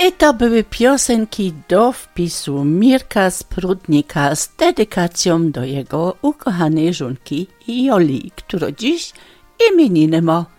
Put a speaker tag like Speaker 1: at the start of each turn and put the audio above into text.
Speaker 1: I to były piosenki do wpisu Mirka z Prudnika z dedykacją do jego ukochanej żonki Joli, która dziś imieniny ma.